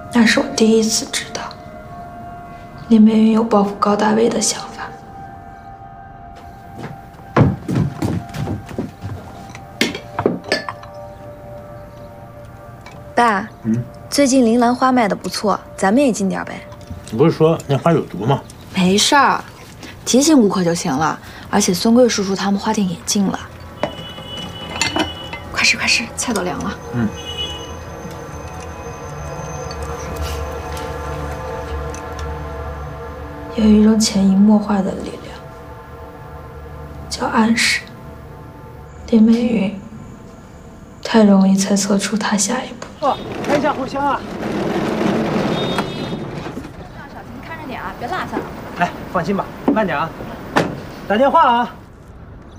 那是我第一次知道林美云有报复高大卫的想法。 爸，最近铃兰花卖的不错，咱们也进点呗。 你不是说那花有毒吗？ 没事儿，提醒顾客就行了。而且孙贵叔叔他们花店也进了。快吃快吃，菜都凉了。 有一种潜移默化的力量，叫暗示。林美云太容易猜测出她下一步。 看一下后箱啊！ 小心看着点啊，别落下了。 来，放心吧，慢点啊。打电话啊！